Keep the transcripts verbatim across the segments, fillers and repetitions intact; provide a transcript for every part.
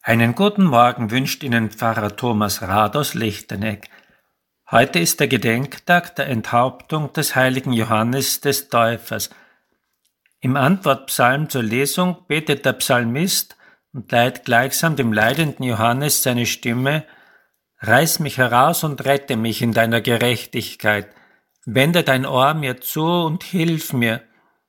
Einen guten Morgen wünscht Ihnen Pfarrer Thomas Rath aus Lichteneck. Heute ist der Gedenktag der Enthauptung des heiligen Johannes des Täufers. Im Antwortpsalm zur Lesung betet der Psalmist und leiht gleichsam dem leidenden Johannes seine Stimme: Reiß mich heraus und rette mich in deiner Gerechtigkeit. Wende dein Ohr mir zu und hilf mir.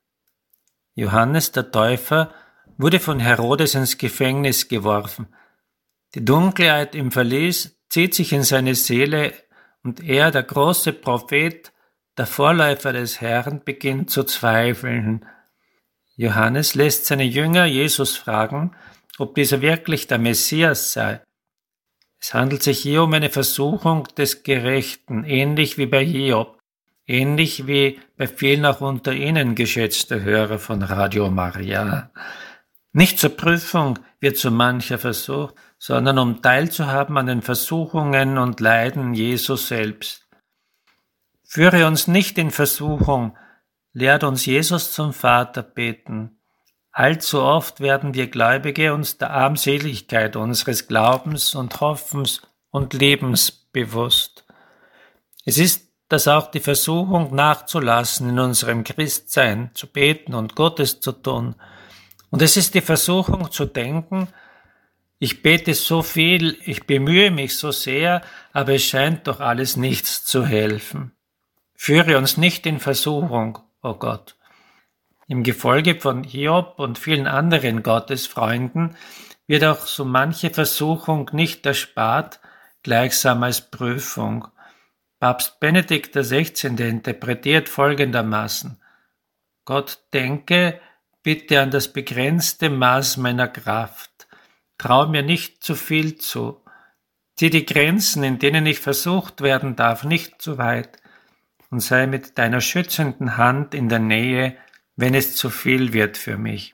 Johannes der Täufer wurde von Herodes ins Gefängnis geworfen. Die Dunkelheit im Verlies zieht sich in seine Seele und er, der große Prophet, der Vorläufer des Herrn, beginnt zu zweifeln. Johannes lässt seine Jünger Jesus fragen, ob dieser wirklich der Messias sei. Es handelt sich hier um eine Versuchung des Gerechten, ähnlich wie bei Hiob, ähnlich wie bei vielen auch unter Ihnen, geschätzte Hörer von Radio Maria. Nicht zur Prüfung wird so mancher versucht, sondern um teilzuhaben an den Versuchungen und Leiden Jesu selbst. Führe uns nicht in Versuchung, lehrt uns Jesus zum Vater beten. Allzu oft werden wir Gläubige uns der Armseligkeit unseres Glaubens und Hoffens und Lebens bewusst. Es ist das auch die Versuchung nachzulassen in unserem Christsein, zu beten und Gutes zu tun. Und es ist die Versuchung zu denken, ich bete so viel, ich bemühe mich so sehr, aber es scheint doch alles nichts zu helfen. Führe uns nicht in Versuchung, o Gott. Im Gefolge von Hiob und vielen anderen Gottesfreunden wird auch so manche Versuchung nicht erspart, gleichsam als Prüfung. Papst Benedikt der Sechzehnte interpretiert folgendermaßen: Gott, denke bitte an das begrenzte Maß meiner Kraft. Trau mir nicht zu viel zu. Zieh die Grenzen, in denen ich versucht werden darf, nicht zu weit und sei mit deiner schützenden Hand in der Nähe, wenn es zu viel wird für mich.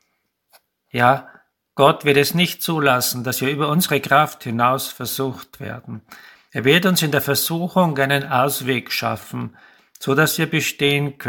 Ja, Gott wird es nicht zulassen, dass wir über unsere Kraft hinaus versucht werden. Er wird uns in der Versuchung einen Ausweg schaffen, so dass wir bestehen können.